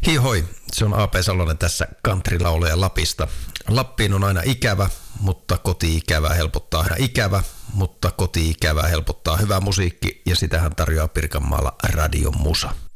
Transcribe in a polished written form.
Hihoi, se on A.P. Salonen tässä countrylaulaja Lapista. Lappiin on aina ikävä, mutta koti-ikävää helpottaa aina ikävä, mutta koti-ikävää helpottaa hyvä musiikki ja sitähän tarjoaa Pirkanmaalla Radio Musa.